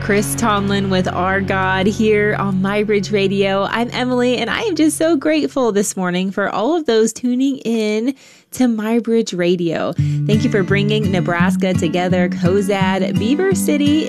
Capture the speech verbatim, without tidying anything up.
Chris Tomlin with Our God here on MyBridge Radio. I'm Emily, and I am just so grateful this morning for all of those tuning in to MyBridge Radio. Thank you for bringing Nebraska together. Cozad, Beaver City